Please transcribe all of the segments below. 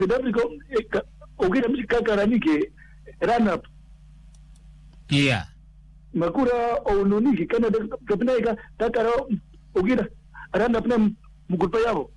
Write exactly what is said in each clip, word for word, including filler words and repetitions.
Africa ukira mshikaranike run up. Yeah. Makura ononiki kana kapinaika takara ukira run up na mkupa yao.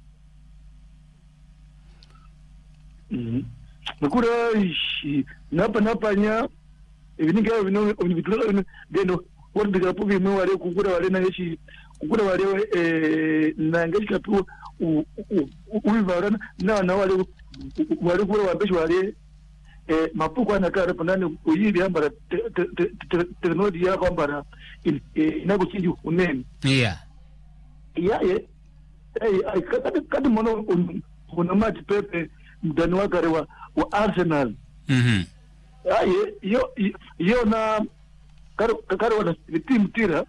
Mhm. Makura napa napa nya ibininga bino ibitula bino word gapu bimwe wale kugura wale na yeshi kugura wale eh nangeshika tu ubivarana na na wale wale kugura wabeshi wale eh mapuko anakara panani uyibi ambara teknolojia yako ambara inakuchinji unene. Yeah. Yeah, yeah. Eh kati kati mono una match pepe mdani wakare wa wa Arsenal. Mhm. Aye yo yo na karo karo wana team tira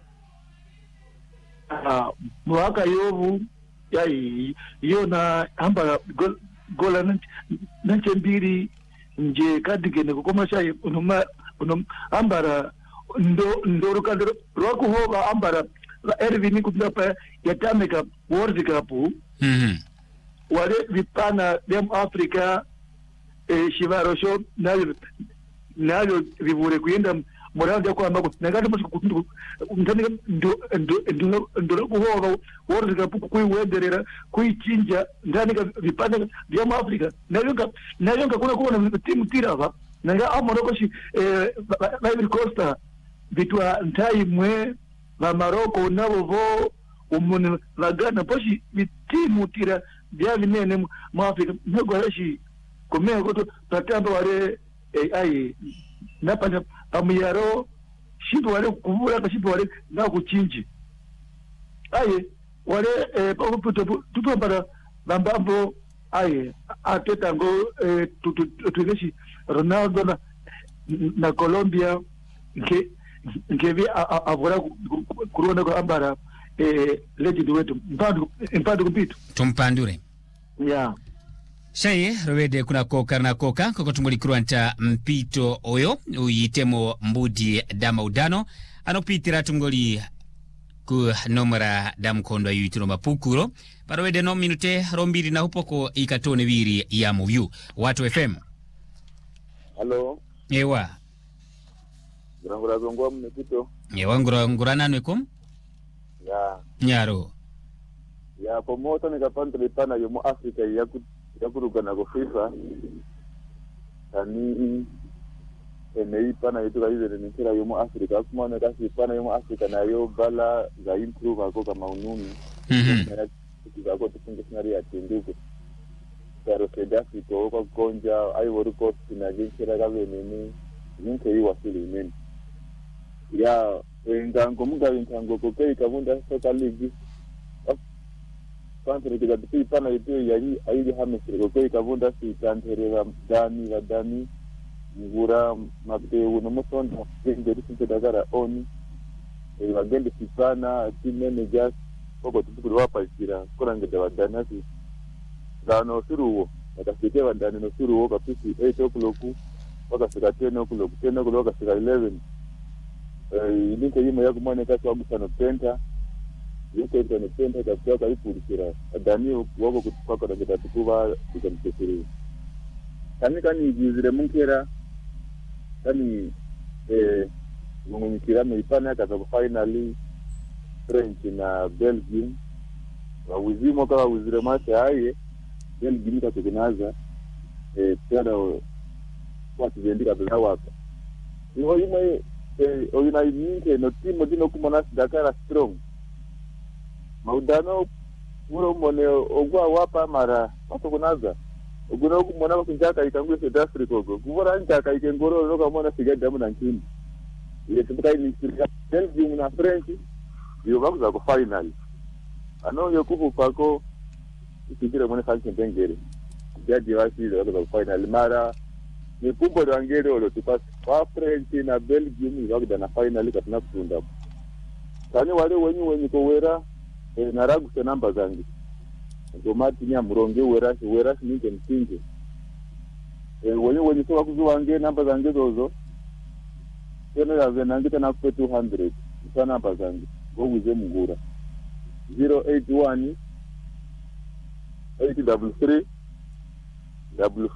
ah mwaka yovu yai yo na amba gol gola na nchembiri nje kadigene kokoma shayi unuma unum ambara ndo ndoro kadro roku hoga ambara ervini kutapa yatameka World Cup. Mhm. Wale vipana dem Africa eh shivaro show nayo nayo vivure kuenda moranda kwa ambako nangati mashiko kutundu ndani ndo ndo ndo kuhoga World Cup kuiwenderera kuichinja ndani ka vipana vya Africa nayo nayo kuna kuna timu tirava nanga amoroko shi eh Ivory Coast bitwa ntai mwe va Morocco nabo vo umuntu bagana poshi bitimu tira bya binene mu Africa nego rashi komeye ko tatamba wale ai napanya amuyaro shipo wale kuvura ka shipo wale na kuchinji ai wale pakuputo tupo para bambambo ai ateta ngo tutugeshi Ronaldo na na Colombia nke nke vi avura kuruona kwa ambara eh legend wetu mpando mpando kupitu tumpandure. Yeah. Shaye rwede kuna koka na koka koko tumuli kurwanta mpito oyo uyitemo mbudi dama udano anopitira tumgoli ku nomera damkondo yitino mapukuro parwede no minute rombiri na hupoko ikatone biri ya muvyu watu F M. Hello. Ewa. Ngura zongwa mnepito. Ewa ngura ngura nanwekom? Ya. Nyaro. Ya pomoto nikapanda lipana yomo Africa yaku yakurugana go FIFA. Tani ene ipana yituka yizere nikira yomo Africa kumana kasi ipana yomo Africa na yo bala za improve ako kama ununi. Mhm. Zako tufunge sinari ya tinduko. Pero Sudafrika kwa konja Ivory Coast na jinchira gabe nini yinke yiwasili nini. Ya wengango muga wengango kokei kabunda soka ligi kwanza ndiga tipi pana yitu yari ayiri hamesire kokei kabunda si tanterera dani la dani ngura mabde uno musonda ngende disinte dagara oni e bagende sipana team managers koko tukuru wapakira korangede badana si dano suruwo bakafite badana no suruwo kapisi eight o'clock bakafika ten o'clock ten o'clock bakafika eleven eh ilinke yimo yakumane kasi wagusano center yuko ito center kapia kalipulishira adani wako kutupaka na kitatukuba ikamtekiri kani kani jizire munkera kani eh mungumikira meipana kaza finally French na Belgium wawizimo kama wizire mase aye Belgium kategenaza eh tena watu vendika bila wako niho yimo eh oyina iminke no timo dino kumona Dakar strong maudano uro mone ogwa wapa mara watu kunaza oguna kumona kunjaka ikangwe South Africa go kuvora njaka ikengoro loka mona sigada mu nankini ile tubuka ni Belgium na French yo bakuza ku final ano yo kufu pako ikijira mone fansi mbengere jadi wasile bakuza ku final mara ni kumbo rangere olo tupas wa French na Belgium bakuza na final katina kutunda kani wale wenyu wenyu ko wera e naragu se namba zangi domati nya muronge wera se wera ninge msinge e wenyu wenyu so bakuzuwange namba zange zozo tena ya venangita na ku two hundred sana namba zangi goguze mugura zero eight one eight three three W